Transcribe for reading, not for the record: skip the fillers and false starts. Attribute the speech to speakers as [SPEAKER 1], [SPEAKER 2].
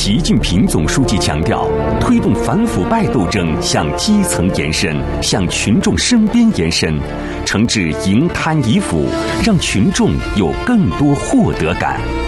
[SPEAKER 1] 习近平总书记强调，推动反腐败斗争向基层延伸，向群众身边延伸，诚挚迎贪移腐，让群众有更多获得感。